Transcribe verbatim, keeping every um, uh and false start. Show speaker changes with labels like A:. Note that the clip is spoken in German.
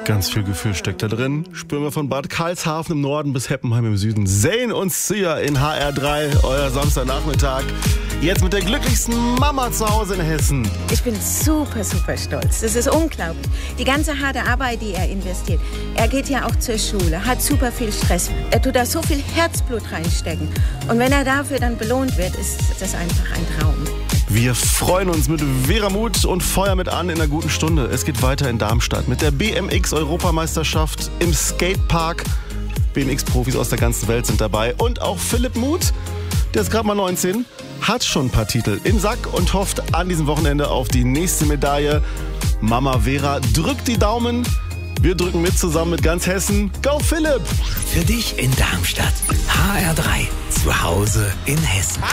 A: Ganz viel Gefühl steckt da drin. Spüren wir von Bad Karlshafen im Norden bis Heppenheim im Süden. Zayn und Sia in H R drei, euer Samstagnachmittag. Jetzt mit der glücklichsten Mama zu Hause in Hessen.
B: Ich bin super, super stolz. Das ist unglaublich. Die ganze harte Arbeit, die er investiert. Er geht ja auch zur Schule, hat super viel Stress. Er tut da so viel Herzblut reinstecken. Und wenn er dafür dann belohnt wird, ist das einfach ein Traum.
A: Wir freuen uns mit Vera Muth und Feuer mit an in einer guten Stunde. Es geht weiter in Darmstadt mit der B M X-Europameisterschaft im Skatepark. B M X-Profis aus der ganzen Welt sind dabei. Und auch Philipp Muth, der ist gerade mal neunzehn, hat schon ein paar Titel im Sack und hofft an diesem Wochenende auf die nächste Medaille. Mama Vera drückt die Daumen. Wir drücken mit zusammen mit ganz Hessen. Go Philipp!
C: Für dich in Darmstadt. H R drei. Zu Hause in Hessen.